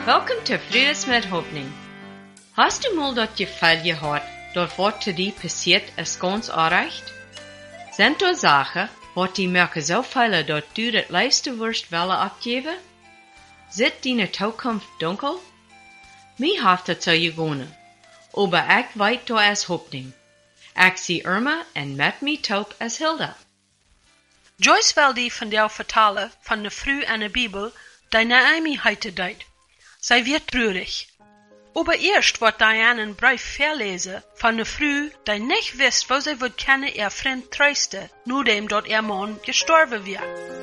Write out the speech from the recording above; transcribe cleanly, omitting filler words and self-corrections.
Welkom to Frides met Hoffnung. Hast du mal dat Gefühl gehad, dat wat te die passiert is ganz onrecht? Sind da Sachen, wat die merken so viele, dat du das leiste wirst willen abgeben? Zit deine Toekomst dunkel? Mij heeft het zo gegonnen, aber ik weet da is Hoffnung. Ik zie Irma en met mij taub as Hilda. Joyce wil die van jou vertellen van de vrouw en de Bibel, die Naomi heute deed. Zij wird treurig. Aber erst wird Diane einen Brief verlesen von der Frau, die nicht wisst, wo sie wird können ihr Freund trösten, nur dem dort ihr Mann gestorben wird.